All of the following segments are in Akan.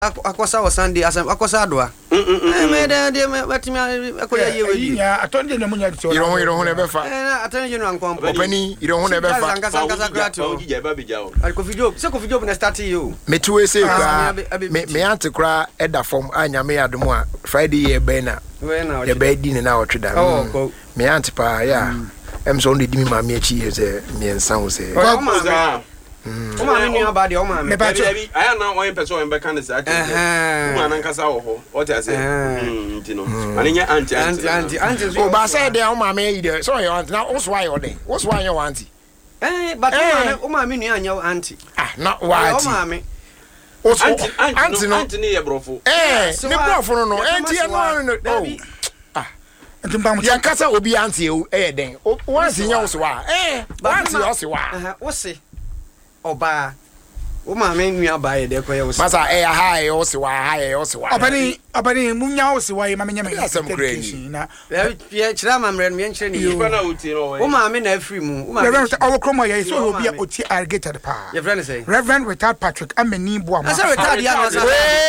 Akwasa was Sunday as Akwasa Adwa. I made a Koya year. I told you, you don't ever find. I tell you, Uncle Penny, you don't ever find. I could joke, so could joke and start to you. Me too, say, me aunt to cry at the form Anya me at the mois Friday, Bena. When your bed in our trade. Oh, me aunt pa, yeah. I'm so only me, my meachi is me and sound say. I am not one person in Bacanas. Woman and Casao, what I say, auntie. Oh, but I said, they are my maid. Sorry, aunt. Now, what's why your day? What's why your auntie? But my mini and your auntie. Ah, not why, mammy. What's auntie? Anthony, a brofo. Eh, no brofo, no, auntie, and oh. Your casa will be auntie, eh, then. Once in your swa, eh, but auntie, what's say? Oba Uma me nua ba ye de koye wo masa high also high also obani munya wo se wa ye ma menya me na ye kira mamre no ye nkire ni ifa na uti no wo ma me na afri mu wo ma Reverend awo kromo ye so obi a oti alligator pa your friend say Reverend Richard Patrick amani bo am asa retard ya no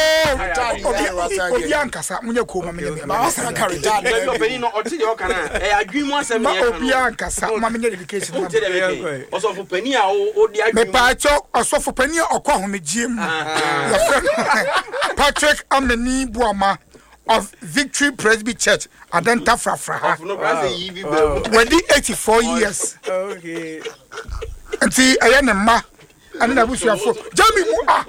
obi ankasa munya ko ma menya ma asa ka retard obani no oti de o kana adwumu asem ye obi ankasa ma menya dedication also for penny a o di adwumu me pa cho osofo penny okwa homegiem Patrick amani Buama of Victory Presby Church Adenta Frafra. Wedi 84 years. Okay. Nti ayene ma ana busuafo. Jami mu ah.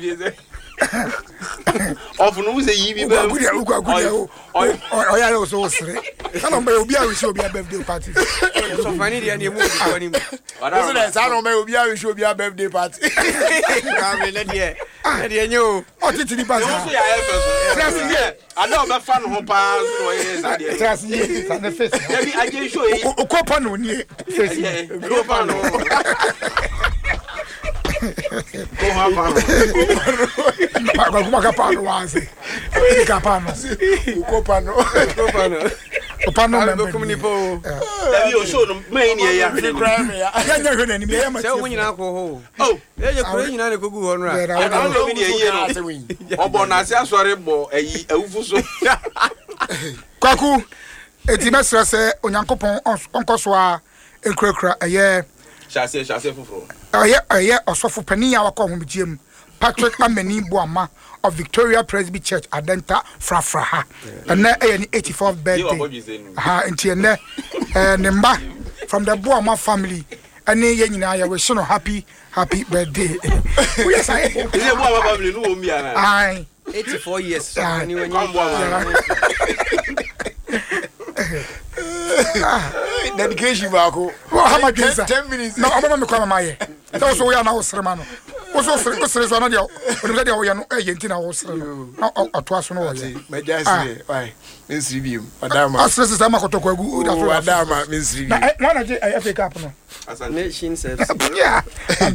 Ofunu we say yibi be. Oya lo so sere. Kana mba obi a we obi a birthday party. So funny dey na mu ko ni. What's that? I don't know obi a we obi a birthday party. Ka me na dey nyo. O titi di pass. So ya e I know be fan ho pa so ye say dey. Trust ye, na the face. Ya bi aje show yi. O ko pa no ni face. Go pa no. Go ha pa no. Kuma ka pa no wazi. Ka pa no. Ko pa no. O pa no me ko ni po. Ya bi o show no me ni ya. Ni cry me ya. Ya nya hwe na ni me ya ma. Se wo nyina ko ho. Oh, ye kure nyina ne ko gu ho no I don't know ni ye no. Obo na se asore bo ayi awufu so. Kwaku eti mesra se onyankopon onkoso a enkrakra eye Chase fufuro. Eye osofo pani ya wakọ homegiem Patrick amani Buama of Victoria Presby Church Adenta Frafra ha. Na eye ni 84th birthday. Ha enti ene ne mba from the Buama family. Ane ye nyina ya we no happy birthday. Yes I. Is it Buama family no omi ana? Ai 84 years. So ni when dedication bako. How much is 10 minutes. No, I'm not coming my. That's why I know Sermano. Also, so no dia. When that we are no agent na wo Sermano. No atwaso no we. My just why. Miss review. Madama. Asrese sama kotoko agu. Madama Miss review. Na one Africa Cup no. Nation says. Yeah.